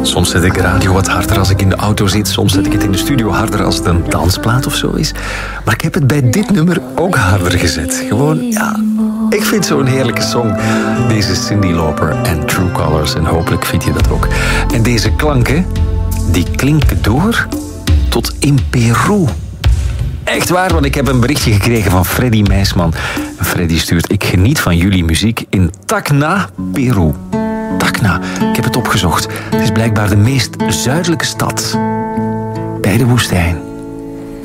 Soms zet ik de radio wat harder als ik in de auto zit. Soms zet ik het in de studio harder als het een dansplaat of zo is. Maar ik heb het bij dit nummer ook harder gezet. Gewoon, ja, ik vind zo'n heerlijke song. Deze Cyndi Lauper en True Colors. En hopelijk vind je dat ook. En deze klanken, die klinken door tot in Peru. Echt waar, want ik heb een berichtje gekregen van Freddy Meisman. Freddy stuurt: ik geniet van jullie muziek in Tacna, Peru. Tacna, ik heb het opgezocht. Het is blijkbaar de meest zuidelijke stad bij de woestijn.